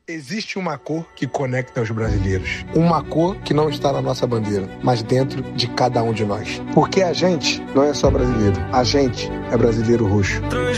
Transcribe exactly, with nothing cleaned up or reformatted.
Existe uma cor que conecta os brasileiros. Uma cor que não está na nossa bandeira, mas dentro de cada um de nós. Porque a gente não é só brasileiro. A gente é brasileiro roxo.